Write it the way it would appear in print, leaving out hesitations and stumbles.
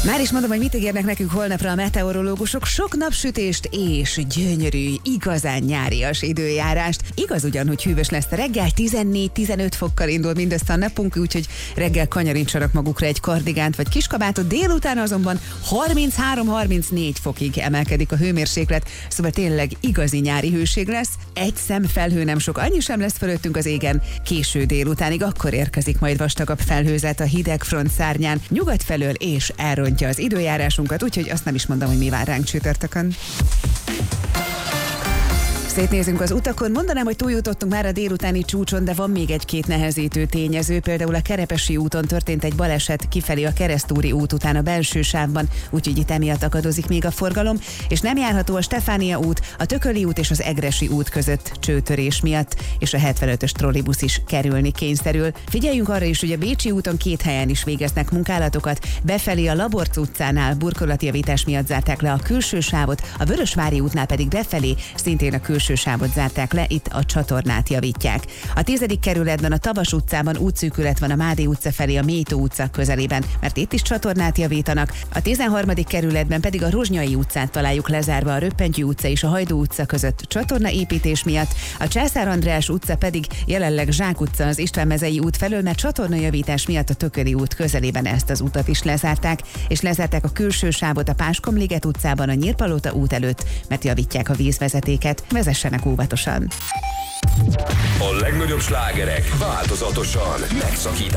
Már is mondom, hogy mit ígérnek nekünk holnapra a meteorológusok. Sok napsütést és gyönyörű, igazán nyárias időjárást. Igaz ugyan, hogy hűvös lesz a reggel, 14-15 fokkal indul mindössze a napunk, úgyhogy reggel kanyarintsanak magukra egy kardigánt vagy kiskabátot, délután azonban 33-34 fokig emelkedik a hőmérséklet, szóval tényleg igazi nyári hőség lesz. Egy szemfelhő nem sok, annyi sem lesz fölöttünk az égen. Késő délutánig akkor érkezik majd vastagabb felhőzet a hideg front szárnyán, nyugat felől és elrontja az időjárásunkat, úgyhogy azt nem is mondom, hogy mi vár ránk csütörtökön. Szétnézünk az utakon, mondanám, hogy túljutottunk már a délutáni csúcson, de van még egy-két nehezítő tényező. Például a Kerepesi úton történt egy baleset kifelé a Keresztúri út után a belső sávban, úgyhogy itt emiatt akadozik még a forgalom, és nem járható a Stefánia út, a Tököli út és az Egressy út között csőtörés miatt, és a 75-ös trollibusz is kerülni kényszerül. Figyeljünk arra is, hogy a Bécsi úton 2 helyen is végeznek munkálatokat, befelé a Laborc utcánál burkolatjavítás miatt zárták le a külső sávot, a Vörösvári útnál pedig befelé szintén a külső sávot zárták le, itt a csatornát javítják. A 10. kerületben a Tavas utcában útszűkület van a Mádi utca felé a Métó utca közelében, mert itt is csatornát javítanak. A 13. kerületben pedig a Rozsnyai utcát találjuk lezárva a Röppentyű utca és a Hajdú utca között csatornaépítés miatt. A Császár András utca pedig jelenleg Zsák utca az István-mezei út felől, mert csatornajavítás miatt a Tököli út közelében ezt az utat is lezárták, és lezárták a külső sávot a Páskomliget utcában a Nyírpalota út előtt, mert javítják a vízvezetéket. Vezessenek óvatosan. A legnagyobb slágerek változatosan megszakítják